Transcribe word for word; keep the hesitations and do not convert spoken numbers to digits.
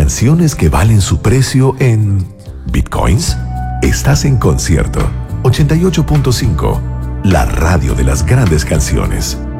canciones que valen su precio en bitcoins. Estás en Concierto ochenta y ocho punto cinco, la radio de las grandes canciones.